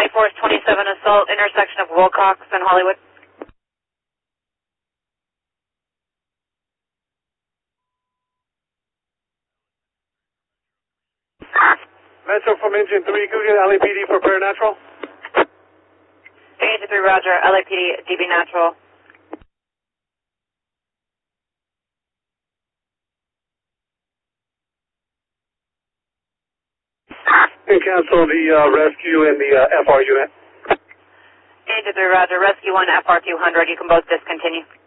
Force 27 assault, intersection of Wilcox and Hollywood. Metro from Engine 3, could we get LAPD for paranatural? Engine 3, roger. LAPD, DB natural. And cancel the rescue and the FR unit. Engine 3, roger. Rescue 1, FR 200. You can both discontinue.